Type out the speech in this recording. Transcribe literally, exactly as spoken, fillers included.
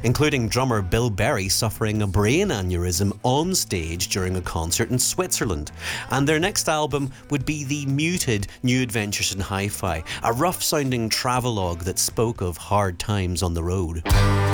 including drummer Bill Berry suffering a brain aneurysm on stage during a concert in Switzerland. And their next album would be the muted New Adventures in Hi-Fi, a rough-sounding travelogue that spoke of hard times on the road.